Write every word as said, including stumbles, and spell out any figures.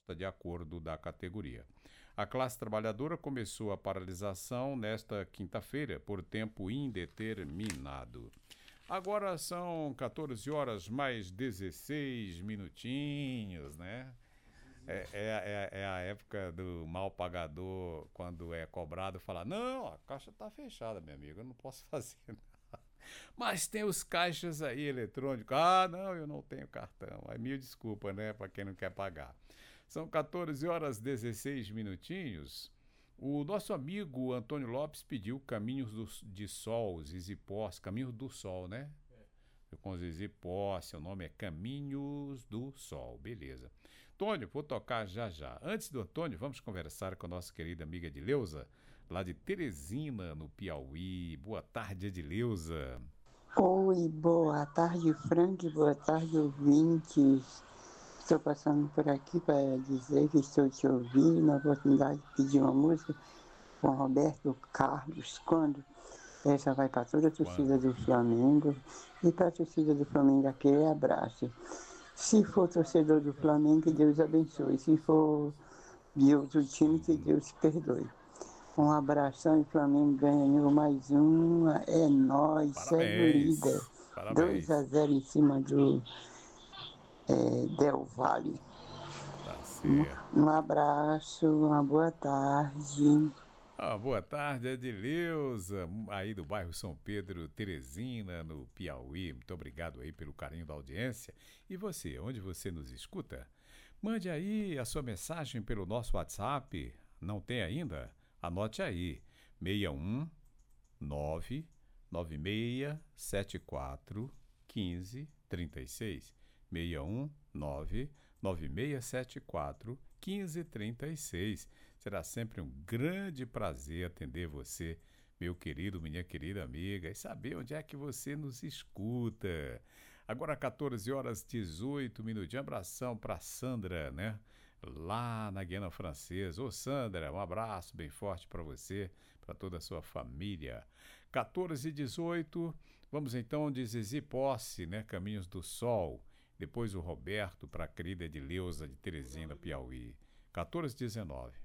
de acordo da categoria. A classe trabalhadora começou a paralisação nesta quinta-feira por tempo indeterminado. Agora são quatorze horas mais dezesseis minutinhos, né? É, é, é, é a época do mal pagador, quando é cobrado, falar, não, a caixa está fechada, meu amigo, eu não posso fazer nada. Mas tem os caixas aí eletrônicos. Ah, não, eu não tenho cartão. Aí mil desculpa, né, para quem não quer pagar. São quatorze horas e dezesseis minutinhos. O nosso amigo Antônio Lopes pediu Caminhos do, de Sol, Zizi Posse, Caminhos do Sol, né? Com Zizi Posse, o nome é Caminhos do Sol, beleza. Antônio, vou tocar já já. Antes do Antônio, vamos conversar com a nossa querida amiga Edileuza, lá de Teresina, no Piauí. Boa tarde, Edileuza. Oi, boa tarde, Frank, boa tarde, ouvintes. Estou passando por aqui para dizer que estou te ouvindo na oportunidade de pedir uma música com Roberto Carlos. Quando? Essa vai para toda a torcida Quando? do Flamengo e para a torcida do Flamengo aquele abraço. Se for torcedor do Flamengo, que Deus abençoe. Se for de outro time, que Deus perdoe. Um abração e o Flamengo ganhou mais uma. É nóis, segue o líder. Parabéns. dois a Parabéns. zero em cima do é, Del Valle. Tá Um, certo. um abraço, uma boa tarde. Ah, boa tarde, Edileuza, aí do bairro São Pedro, Teresina, no Piauí. Muito obrigado aí pelo carinho da audiência. E você, onde você nos escuta? Mande aí a sua mensagem pelo nosso WhatsApp. Não tem ainda? Anote aí, seis um nove nove seis sete quatro um cinco três seis. seis um nove nove seis sete quatro um cinco três seis. Será sempre um grande prazer atender você, meu querido, minha querida amiga, e saber onde é que você nos escuta. Agora quatorze horas e dezoito minutos. Um abração para Sandra, né? Lá na Guiana Francesa. Ô Sandra, um abraço bem forte para você, para toda a sua família. quatorze e dezoito, vamos então de Zizi Posse, né? Caminhos do Sol. Depois o Roberto para a querida Edileuza de Teresina, Piauí. quatorze e dezenove.